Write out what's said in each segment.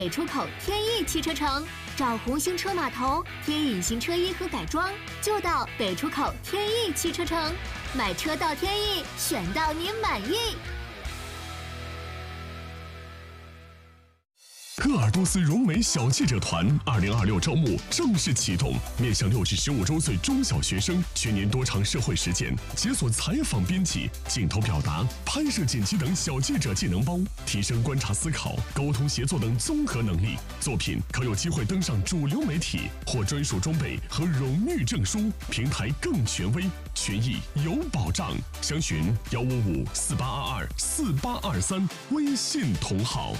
北出口天翼汽车城，找红星车码头、天翼行车衣和改装，就到北出口天翼汽车城。买车到天翼，选到您满意。 鄂尔多斯荣美小记者团2026招募正式启动，面向6至15周岁中小学生，全年多场社会实践，解锁采访编辑、镜头表达、拍摄剪辑等小记者技能包，提升观察思考、沟通协作等综合能力。作品可有机会登上主流媒体，获专属装备和荣誉证书，平台更权威，权益有保障。详询15548224823微信同号。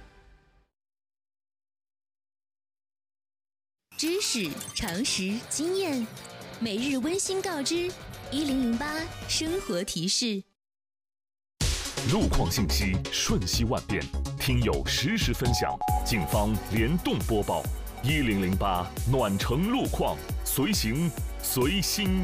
知识、常识、经验，每日温馨告知1008生活提示。 路况信息瞬息万变，听友实时分享，警方联动播报。1008暖城路况，随行随心。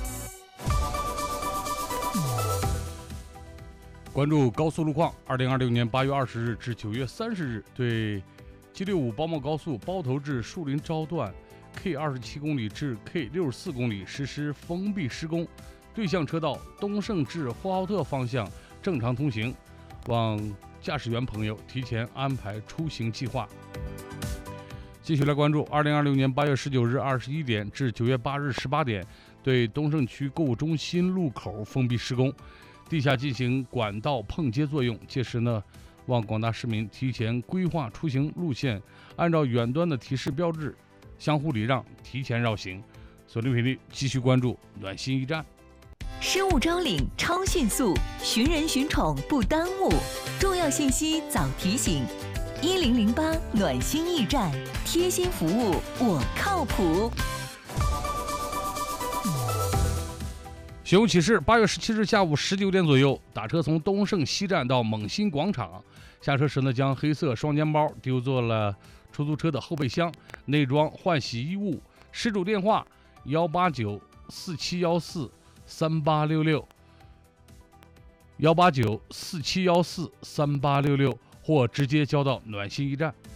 关注高速路况。2026年8月20日至9月30日，对G65包茂高速包头至树林招段 K27公里至 K64公里实施封闭施工，对向车道东胜至呼和浩特方向正常通行，望驾驶员朋友提前安排出行计划。继续来关注2026年8月19日21点至9月8日18点，对东胜区购物中心路口封闭施工，地下进行管道碰接作用，届时呢，望广大市民提前规划出行路线，按照远端的提示标志相互礼让，提前绕行。锁定频率，继续关注暖心驿站。 失物招领超迅速，寻人寻宠不耽误，重要信息早提醒。1008暖心驿站，贴心服务，我靠谱。 寻物启事：8月17日下午19点左右，打车从东胜西站到猛新广场，下车时呢，将黑色双肩包丢做了出租车的后备箱，内装换洗衣物。失主电话18947143866，18947143866，或直接交到暖心驿站。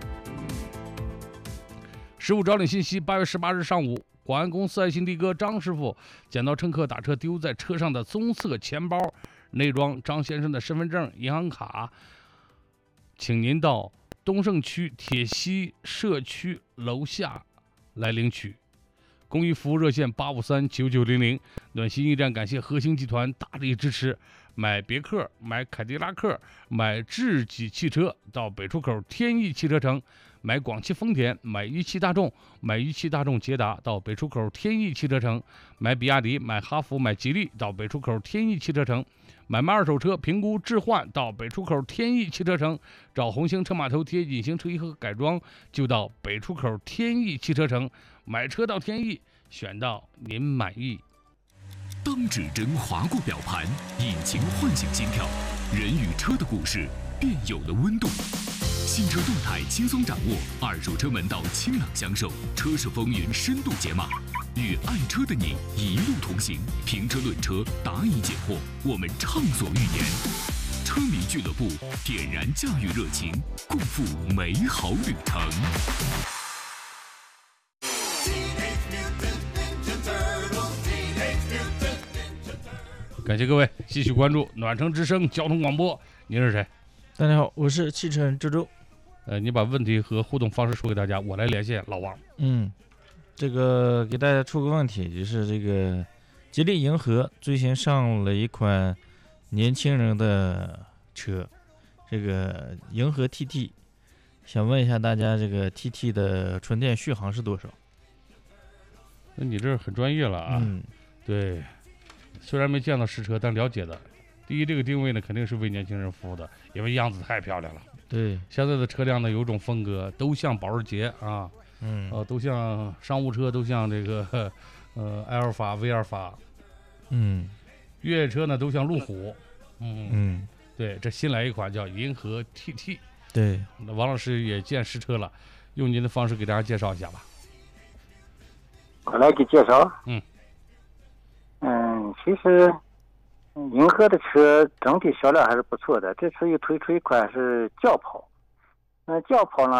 失物招领信息：8月18日上午，广安公司爱心的哥张师傅捡到乘客打车丢在车上的棕色钱包，内装张先生的身份证、银行卡，请您到东胜区铁西社区楼下来领取。公益服务热线8539900。暖心驿站感谢核心集团大力支持。买别克、买凯迪拉克、买智己汽车到北出口天翼汽车城，买广汽丰田、买一汽大众、买一汽大众捷达到北出口天翼汽车城，买比亚迪、买哈弗、买吉利到北出口天翼汽车城，买卖二手车评估置换到北出口天翼汽车城，找红星车码头贴隐形车衣和改装就到北出口天翼汽车城，买车到天翼，选到您满意。 当指针划过表盘，引擎唤醒心跳，人与车的故事便有了温度。新车动态轻松掌握，二手车门道清朗相授，车市风云深度解码，与爱车的你一路同行。评车论车，答疑解惑，我们畅所欲言。车迷俱乐部点燃驾驭热情，共赴美好旅程。 感谢各位继续关注暖城之声交通广播。您是谁？ 大家好，我是汽车人周周。 你把问题和互动方式说给大家，我来连线老王。 这个给大家出个问题，就是这个吉利银河最新上了一款年轻人的车，这个银河 TT， 想问一下大家，这个 TT 的纯电续航是多少？ 那你这很专业了啊。对，虽然没见到实车，但了解的。第一，这个定位呢肯定是为年轻人服务的，因为样子太漂亮了。 对， 现在的车辆呢有种风格，都像保时捷啊，都像商务车，都像这个埃尔法、威尔法，越野车呢都像路虎，对，这新来一款叫银河 TT。 对， 王老师也见实车了，用您的方式给大家介绍一下吧。 我来给介绍。其实银河的车整体销量还是不错的。这次又推出一款是轿跑，轿跑呢